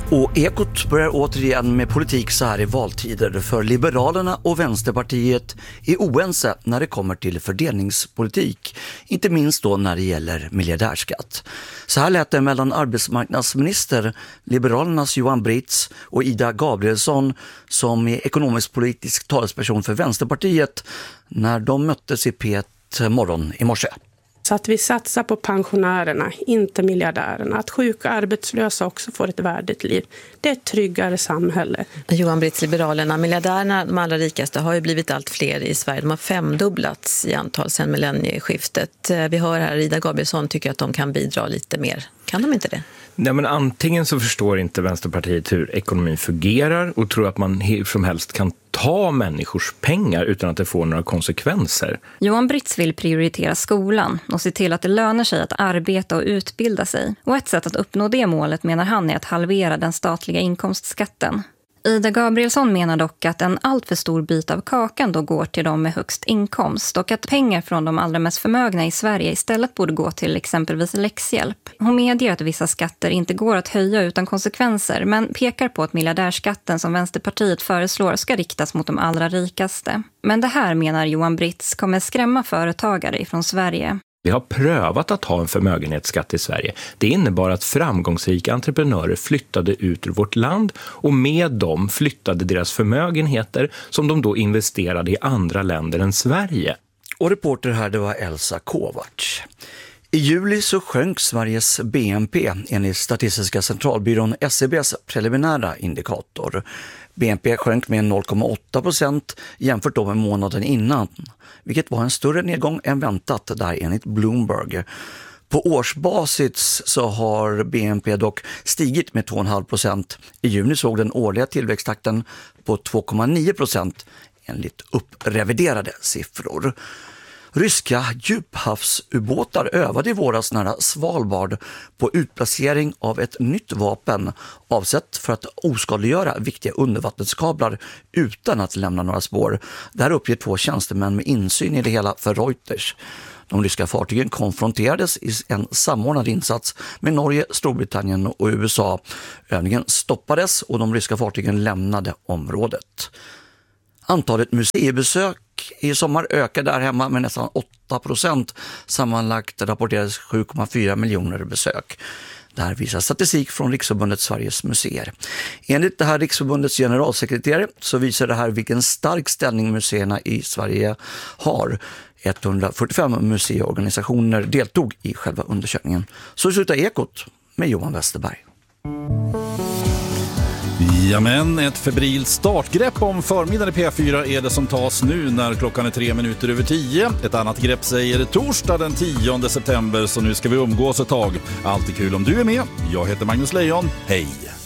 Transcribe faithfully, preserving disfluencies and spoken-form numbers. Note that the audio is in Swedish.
Och Ekot börjar återigen med politik så här i valtider, för Liberalerna och Vänsterpartiet är oense när det kommer till fördelningspolitik, inte minst då när det gäller miljardärskatt. Så här lät det mellan arbetsmarknadsminister, Liberalernas Johan Britz, och Ida Gabrielsson som är ekonomisk-politisk talesperson för Vänsterpartiet när de möttes i P ett morgon i morse. Så att vi satsar på pensionärerna, inte miljardärerna. Att sjuka arbetslösa också får ett värdigt liv. Det är ett tryggare samhälle. Johan Britz, Liberalerna, miljardärerna, de allra rikaste, har ju blivit allt fler i Sverige. De har femdubblats i antal sedan millennieskiftet. Vi hör här, Ida Gabrielsson tycker att de kan bidra lite mer. Kan de inte det? Nej, men antingen så förstår inte Vänsterpartiet hur ekonomin fungerar och tror att man hur som helst kan ta människors pengar utan att det får några konsekvenser. Johan Britz vill prioritera skolan och se till att det lönar sig att arbeta och utbilda sig. Och ett sätt att uppnå det målet menar han är att halvera den statliga inkomstskatten. Ida Gabrielsson menar dock att en allt för stor bit av kakan då går till de med högst inkomst och att pengar från de allra mest förmögna i Sverige istället borde gå till exempelvis läxhjälp. Hon medger att vissa skatter inte går att höja utan konsekvenser, men pekar på att miljardärskatten som Vänsterpartiet föreslår ska riktas mot de allra rikaste. Men det här, menar Johan Britz, kommer skrämma företagare från Sverige. Vi har prövat att ha en förmögenhetsskatt i Sverige. Det innebar att framgångsrika entreprenörer flyttade ut ur vårt land och med dem flyttade deras förmögenheter som de då investerade i andra länder än Sverige. Och reporter här, det var Elsa Kovacs. I juli så sjönk Sveriges B N P enligt Statistiska centralbyrån S C B:s preliminära indikator. B N P sjönk med noll komma åtta procent jämfört då med månaden innan, vilket var en större nedgång än väntat där enligt Bloomberg. På årsbasis så har B N P dock stigit med två komma fem procent. I juni såg den årliga tillväxttakten på två komma nio procent enligt uppreviderade siffror. Ryska djuphavsubåtar övade i våras nära Svalbard på utplacering av ett nytt vapen avsett för att oskadliggöra viktiga undervattenskablar utan att lämna några spår. Där uppger två tjänstemän med insyn i det hela för Reuters. De ryska fartygen konfronterades i en samordnad insats med Norge, Storbritannien och U S A. Övningen stoppades och de ryska fartygen lämnade området. Antalet museibesök i sommar ökade där hemma med nästan åtta procent. Sammanlagt rapporterades sju komma fyra miljoner besök. Det här visar statistik från Riksförbundet Sveriges museer. Enligt det här Riksförbundets generalsekreterare så visar det här vilken stark ställning museerna i Sverige har. etthundrafyrtiofem museiorganisationer deltog i själva undersökningen. Så slutar Ekot med Johan Westerberg. Jamen, ett febrilt startgrepp om förmiddagen i P fyra är det som tas nu när klockan är tre minuter över tio. Ett annat grepp säger torsdag den tionde september, så nu ska vi umgås ett tag. Alltid kul om du är med. Jag heter Magnus Lejon. Hej!